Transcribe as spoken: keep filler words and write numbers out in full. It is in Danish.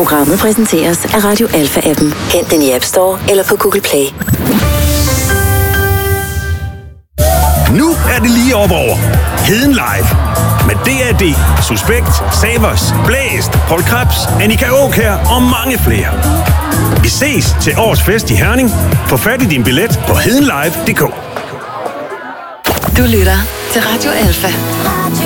Programmet præsenteres af Radio Alpha-appen. Hent den i App Store eller på Google Play. Nu er det lige op over. Heden Live. Med D A D, Suspekt, Savers, Blæst, Paul Krebs, Annika Aukjær og mange flere. Vi ses til årets fest i Herning. Få fat i din billet på hedenlive punktum d k. Du lytter til Radio Alpha.